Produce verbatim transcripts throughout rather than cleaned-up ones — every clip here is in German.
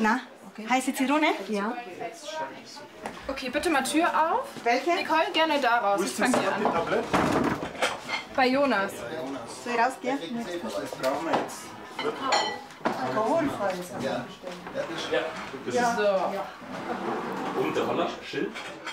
Na, okay. Heiße Zitrone? Ja. Okay, bitte mal Tür auf. Welche? Nicole, gerne da raus. Ich fange hier an. Bei Jonas. Soll ich rausgehen? Das brauchen wir jetzt. Alkoholfrei. Ja. Ja. So. Und der Holler, Schild.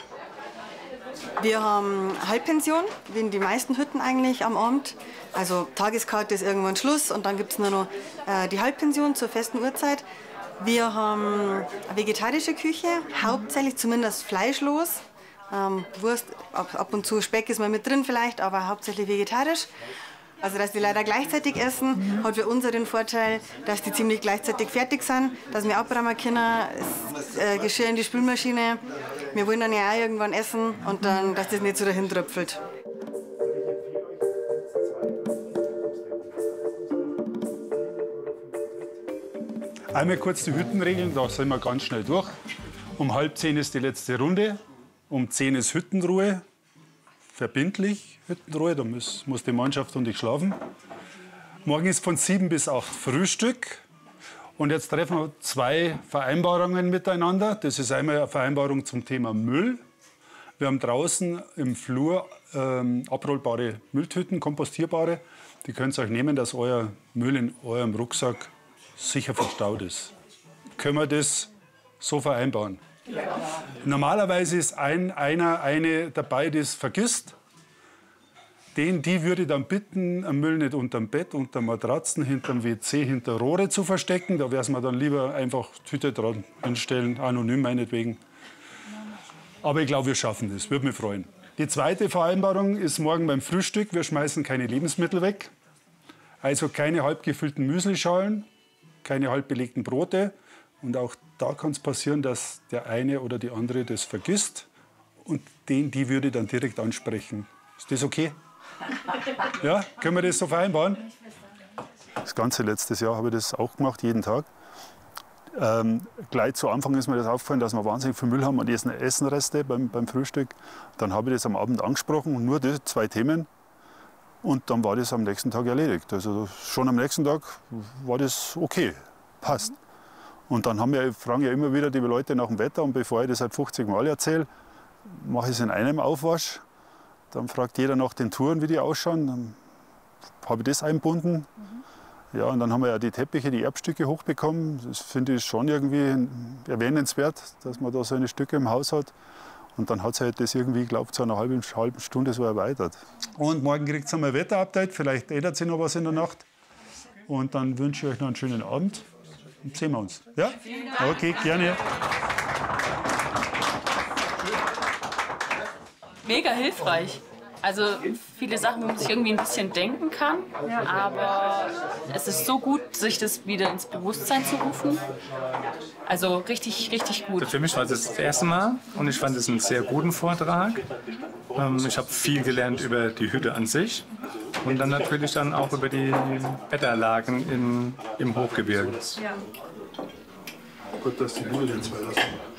Wir haben Halbpension, wie in die meisten Hütten eigentlich am Abend. Also Tageskarte ist irgendwann Schluss und dann gibt es nur noch äh, die Halbpension zur festen Uhrzeit. Wir haben eine vegetarische Küche, hauptsächlich zumindest fleischlos. Ähm, Wurst, ab, ab und zu Speck ist mal mit drin vielleicht, aber hauptsächlich vegetarisch. Also dass die leider gleichzeitig essen, hat für uns den Vorteil, dass die ziemlich gleichzeitig fertig sind, dass wir abräumen können, das äh, Geschirr in die Spülmaschine. Wir wollen dann ja auch irgendwann essen und dann, dass das nicht so dahin tröpfelt. Einmal kurz die Hüttenregeln, da sind wir ganz schnell durch. Um halb zehn ist die letzte Runde, um zehn ist Hüttenruhe. Verbindlich Hüttenruhe, da muss, muss die Mannschaft und ich schlafen. Morgen ist von sieben bis acht Frühstück. Und jetzt treffen wir zwei Vereinbarungen miteinander. Das ist einmal eine Vereinbarung zum Thema Müll. Wir haben draußen im Flur ähm, abrollbare Mülltüten, kompostierbare. Die könnt ihr euch nehmen, dass euer Müll in eurem Rucksack sicher verstaut ist. Können wir das so vereinbaren? Ja. Normalerweise ist ein, einer, eine dabei, das vergisst. Den, die würde ich dann bitten, den Müll nicht unterm Bett, unter Matratzen, hinterm W C, hinter Rohre zu verstecken. Da wäre es mir dann lieber einfach Tüte dran hinstellen, anonym meinetwegen. Aber ich glaube, wir schaffen das. Würde mich freuen. Die zweite Vereinbarung ist morgen beim Frühstück. Wir schmeißen keine Lebensmittel weg. Also keine halb gefüllten Müslischalen, keine halb belegten Brote. Und auch da kann es passieren, dass der eine oder die andere das vergisst. Und den, die würde ich dann direkt ansprechen. Ist das okay? Ja, können wir das so vereinbaren? Das ganze letztes Jahr habe ich das auch gemacht, jeden Tag. Ähm, gleich zu Anfang ist mir das aufgefallen, dass wir wahnsinnig viel Müll haben und essen Essenreste beim, beim Frühstück. Dann habe ich das am Abend angesprochen, nur die zwei Themen. Und dann war das am nächsten Tag erledigt. Also schon am nächsten Tag war das okay, passt. Und dann haben wir, fragen ja immer wieder die Leute nach dem Wetter. Und bevor ich das halt fünfzig Mal erzähle, mache ich es in einem Aufwasch. Dann fragt jeder nach den Touren, wie die ausschauen. Dann habe ich das eingebunden. Mhm. Ja, und dann haben wir ja die Teppiche, die Erbstücke hochbekommen. Das finde ich schon irgendwie erwähnenswert, dass man da so eine Stücke im Haus hat. Und dann hat sich halt das irgendwie, glaube ich, zu einer halben, halben Stunde so erweitert. Und morgen kriegt ihr einmal ein Wetterupdate. Vielleicht ändert sich noch was in der Nacht. Und dann wünsche ich euch noch einen schönen Abend. Und sehen wir uns. Ja? Okay, gerne. Mega hilfreich. Also viele Sachen, wo man sich irgendwie ein bisschen denken kann, aber es ist so gut, sich das wieder ins Bewusstsein zu rufen. Also richtig, richtig gut. Für mich war das das erste Mal und ich fand es einen sehr guten Vortrag. Ich habe viel gelernt über die Hütte an sich und dann natürlich dann auch über die Wetterlagen in, im Hochgebirge. Gut, dass die Nudeln zwei lassen.